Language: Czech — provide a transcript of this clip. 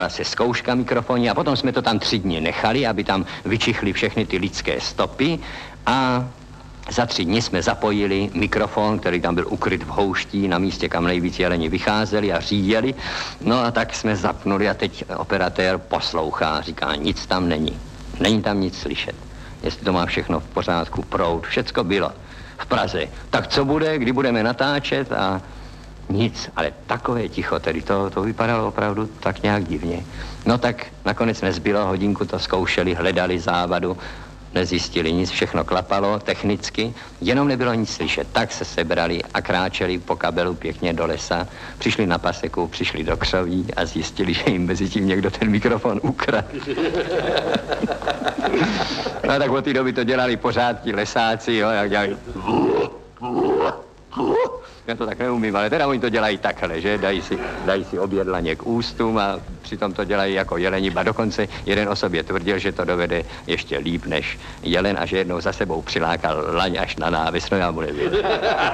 se zkouška mikrofonní a potom jsme to tam 3 dny nechali, aby tam vyčichli všechny ty lidské stopy a za 3 dny jsme zapojili mikrofon, který tam byl ukryt v houští na místě, kam nejvíc jeleni vycházeli a řídili. No a tak jsme zapnuli a teď operatér poslouchá, říká, nic tam není. Není tam nic slyšet. Jestli to má všechno v pořádku, proud, všecko bylo v Praze. Tak co bude, kdy budeme natáčet a nic, ale takové ticho, tedy to vypadalo opravdu tak nějak divně. No tak nakonec nezbylo, hodinku to zkoušeli, hledali závadu, nezjistili nic, všechno klapalo technicky, jenom nebylo nic slyšet. Tak se sebrali a kráčeli po kabelu pěkně do lesa, přišli na paseku, přišli do křoví a zjistili, že jim mezi tím někdo ten mikrofon ukradl. No tak od té doby to dělali pořád ti lesáci, jo, jak dělali. Já to tak neumím, ale teda oni to dělají takhle, že? Dají si obě dlaně k ústům a přitom to dělají jako jeleni, ba dokonce jeden o sobě tvrdil, že to dovede ještě líp než jelen a že jednou za sebou přilákal laň až na návis, no já mu nevěřím.